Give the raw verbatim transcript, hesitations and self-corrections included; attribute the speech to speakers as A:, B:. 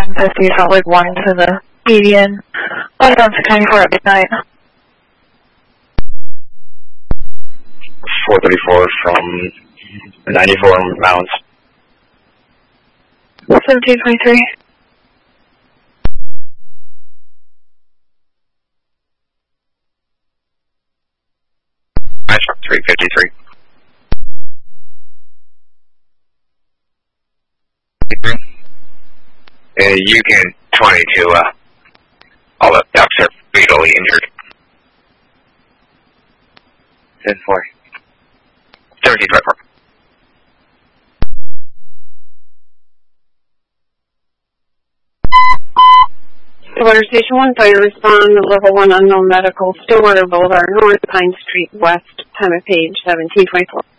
A: one fifty, felt like one to the median. Left on six ninety-four at midnight.
B: four thirty-four from ninety-four Mounds.
A: seventeen twenty-three.
B: three fifty-three. Uh, you can twenty-two, uh, all the ducks are fatally injured. ten four. seventeen twenty-four.
C: Water Station one, fire respond, level one unknown medical, Stillwater Boulevard, North Pine Street West, time of page seventeen twenty-four.